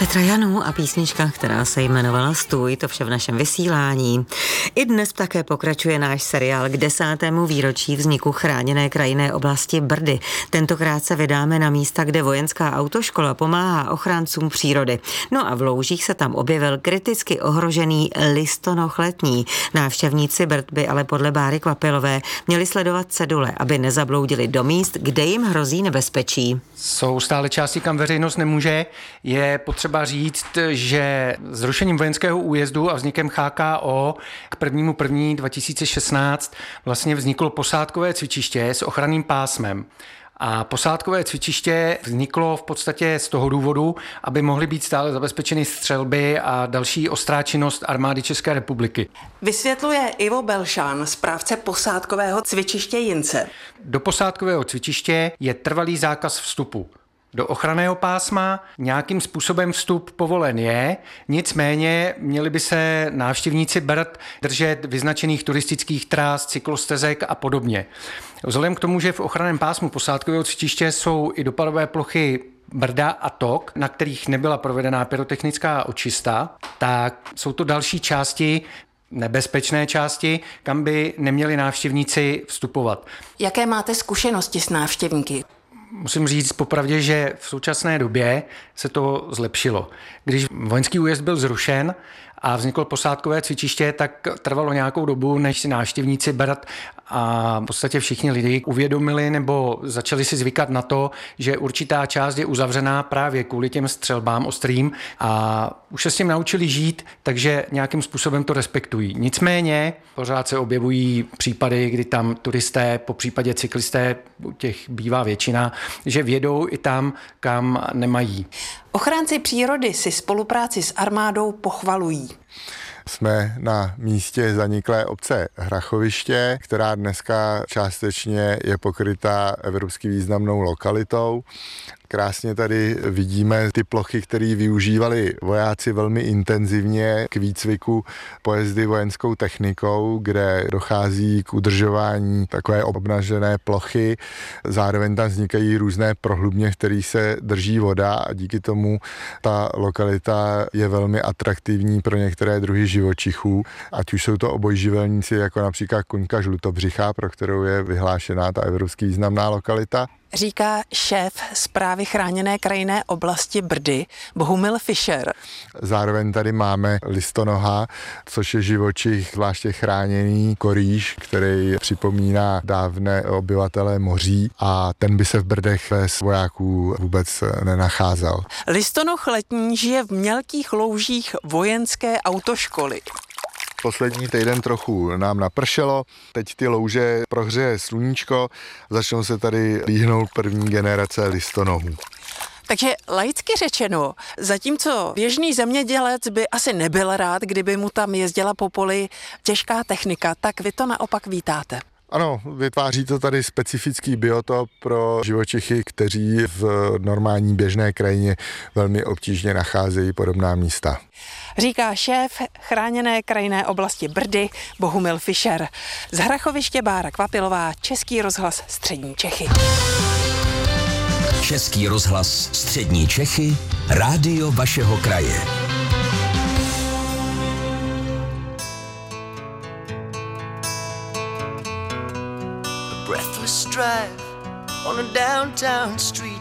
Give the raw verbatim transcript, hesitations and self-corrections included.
Petra Janů a písnička, která se jmenovala Stůj, to vše v našem vysílání. I dnes také pokračuje náš seriál k desátému výročí vzniku chráněné krajinné oblasti Brdy. Tentokrát se vydáme na místa, kde vojenská autoškola pomáhá ochráncům přírody. No a v Loužích se tam objevil kriticky ohrožený listonoch letní. Návštěvníci Brd by ale podle Báry Kvapilové měli sledovat cedule, aby nezabloudili do míst, kde jim hrozí nebezpečí. Jsou stále části, kam veřejnost nemůže. Je potřeba říct, že zrušením vojenského újezdu a vznikem H K O k prvnímu prvnímu dva tisíce šestnáct vlastně vzniklo posádkové cvičiště s ochranným pásmem. A posádkové cvičiště vzniklo v podstatě z toho důvodu, aby mohly být stále zabezpečeny střelby a další ostrá činnost armády České republiky. Vysvětluje Ivo Belšan, správce posádkového cvičiště Jince. Do posádkového cvičiště je trvalý zákaz vstupu. Do ochranného pásma nějakým způsobem vstup povolen je, nicméně měli by se návštěvníci Brd držet vyznačených turistických tras, cyklostezek a podobně. Vzhledem k tomu, že v ochranném pásmu posádkového cvičiště jsou i dopadové plochy Brda a Tok, na kterých nebyla provedená pyrotechnická očista, tak jsou to další části, nebezpečné části, kam by neměli návštěvníci vstupovat. Jaké máte zkušenosti s návštěvníky? Musím říct popravdě, že v současné době se to zlepšilo. Když vojenský újezd byl zrušen a vzniklo posádkové cvičiště, tak trvalo nějakou dobu, než si návštěvníci Brd a v podstatě všichni lidi uvědomili nebo začali si zvykat na to, že určitá část je uzavřená právě kvůli těm střelbám ostrým a už se s tím naučili žít, takže nějakým způsobem to respektují. Nicméně pořád se objevují případy, kdy tam turisté, po případě cyklisté, těch bývá většina, že vjedou i tam, kam nemají. Ochránci přírody si spolupráci s armádou pochvalují. Jsme na místě zaniklé obce Hrachoviště, která dneska částečně je pokrytá evropsky významnou lokalitou. Krásně tady vidíme ty plochy, které využívali vojáci velmi intenzivně k výcviku pojezdy vojenskou technikou, kde dochází k udržování takové obnažené plochy. Zároveň tam vznikají různé prohlubně, v kterých se drží voda a díky tomu ta lokalita je velmi atraktivní pro některé druhy živočichů, ať už jsou to obojživelníci, jako například kuňka žlutobřichá, pro kterou je vyhlášená ta evropsky významná lokalita. Říká šéf správy chráněné krajinné oblasti Brdy Bohumil Fischer. Zároveň tady máme listonoha, což je živočich zvláště chráněný korýš, který připomíná dávné obyvatele moří a ten by se v Brdech bez vojáků vůbec nenacházel. Listonoch letní žije v mělkých loužích vojenské autoškoly. Poslední týden trochu nám napršelo, teď ty louže prohřeje sluníčko, začnou se tady líhnout první generace listonohů. Takže laicky řečeno, zatímco běžný zemědělec by asi nebyl rád, kdyby mu tam jezdila po poli těžká technika, tak vy to naopak vítáte. Ano, vytváří to tady specifický biotop pro živočichy, kteří v normální běžné krajině velmi obtížně nacházejí podobná místa. Říká šéf chráněné krajinné oblasti Brdy Bohumil Fischer. Z Hrachoviště Bára Kvapilová, Český rozhlas Střední Čechy. Český rozhlas Střední Čechy, rádio vašeho kraje. Breathless drive on a downtown street.